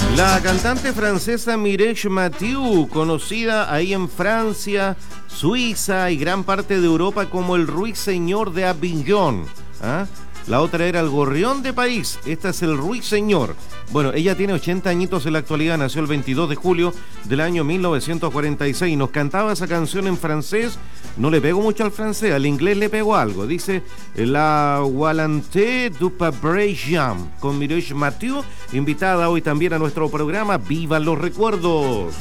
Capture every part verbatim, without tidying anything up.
La cantante francesa Mireille Mathieu, conocida ahí en Francia, Suiza y gran parte de Europa como el Ruiseñor de Avignon. ¿Ah? La otra era el Gorrión de París, esta es el Ruiseñor. Bueno, ella tiene ochenta añitos en la actualidad, nació el veintidós de julio del año mil novecientos cuarenta y seis. Nos cantaba esa canción en francés, no le pego mucho al francés, al inglés le pego algo. Dice La Walante du Pabrejam, con Mireille Mathieu, invitada hoy también a nuestro programa ¡Vivan los recuerdos!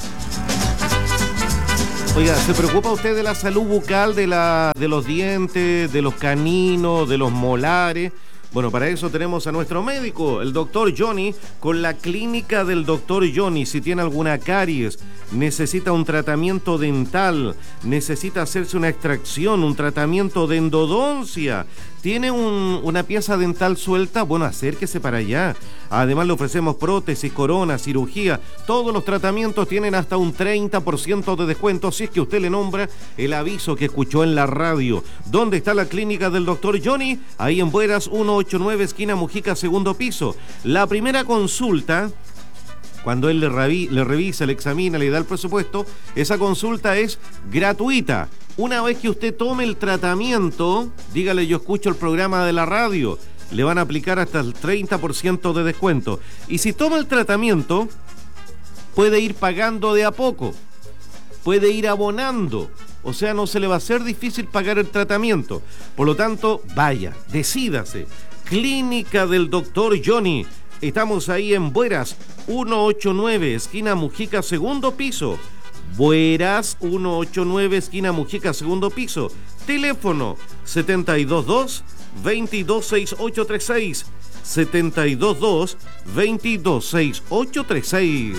Oiga, ¿se preocupa usted de la salud bucal, de, la, de los dientes, de los caninos, de los molares? Bueno, para eso tenemos a nuestro médico, el doctor Johnny, con la clínica del doctor Johnny. Si tiene alguna caries, necesita un tratamiento dental, necesita hacerse una extracción, un tratamiento de endodoncia, tiene un, una pieza dental suelta, bueno, acérquese para allá. Además le ofrecemos prótesis, corona, cirugía. Todos los tratamientos tienen hasta un treinta por ciento de descuento si es que usted le nombra el aviso que escuchó en la radio. ¿Dónde está la clínica del doctor Johnny? Ahí en Bueras ciento ochenta y nueve, esquina Mujica, segundo piso. La primera consulta, cuando él le, revi- le revisa, le examina, le da el presupuesto, esa consulta es gratuita. Una vez que usted tome el tratamiento, dígale yo escucho el programa de la radio, le van a aplicar hasta el treinta por ciento de descuento. Y si toma el tratamiento, puede ir pagando de a poco, puede ir abonando, o sea, no se le va a hacer difícil pagar el tratamiento. Por lo tanto, vaya, decídase. Clínica del doctor Johnny. Estamos ahí en Bueras ciento ochenta y nueve, esquina Mujica, segundo piso. Bueras ciento ochenta y nueve, esquina Mujica, segundo piso. Teléfono setenta y dos dos, veintidós sesenta y ocho treinta y seis. setenta y dos dos, veintidós sesenta y ocho treinta y seis.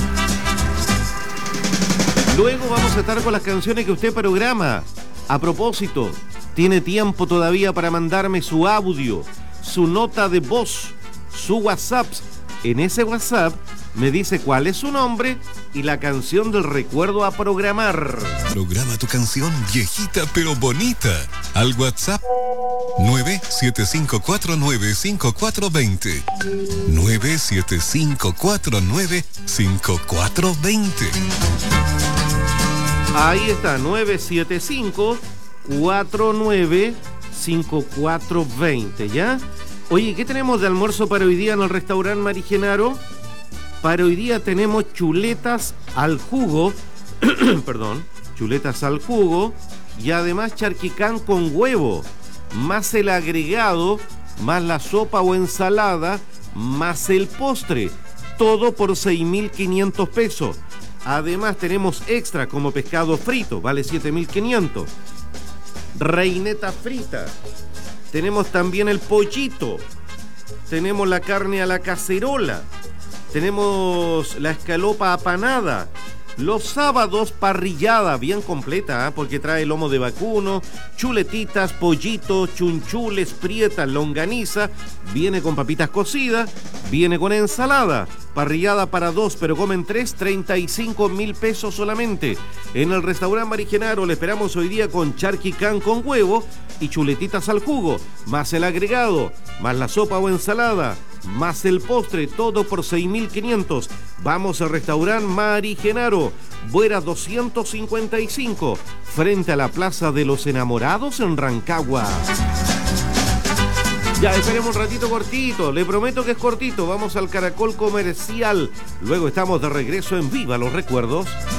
Luego vamos a estar con las canciones que usted programa. A propósito, tiene tiempo todavía para mandarme su audio, su nota de voz, su WhatsApp. En ese WhatsApp me dice cuál es su nombre y la canción del recuerdo a programar. Programa tu canción viejita pero bonita al WhatsApp nueve siete cinco cuatro nueve cinco cuatro dos cero. nueve siete cinco cuatro nueve cinco cuatro dos cero. Ahí está, nueve siete cinco cuatro nueve cinco cuatro dos cero, ¿ya? Oye, ¿qué tenemos de almuerzo para hoy día en el restaurante Mari Genaro? Para hoy día tenemos chuletas al jugo, perdón, chuletas al jugo y además charquicán con huevo, más el agregado, más la sopa o ensalada, más el postre, todo por seis mil quinientos pesos. Además tenemos extra como pescado frito, vale siete mil quinientos. Reineta frita. Tenemos también el pollito. Tenemos la carne a la cacerola. Tenemos la escalopa apanada. Los sábados parrillada bien completa, ¿eh? Porque trae lomo de vacuno, chuletitas, pollitos, chunchules, prietas, longaniza. Viene con papitas cocidas, viene con ensalada. Parrillada para dos, pero comen tres, treinta y cinco mil pesos solamente. En el restaurante Mari Genaro le esperamos hoy día con charquicán con huevo y chuletitas al jugo, más el agregado, más la sopa o ensalada, más el postre, todo por seis mil quinientos. Vamos al restaurante Mari Genaro, Bueras doscientos cincuenta y cinco, frente a la Plaza de los Enamorados en Rancagua. Ya, esperemos un ratito cortito, le prometo que es cortito. Vamos al Caracol Comercial, luego estamos de regreso en Viva los Recuerdos.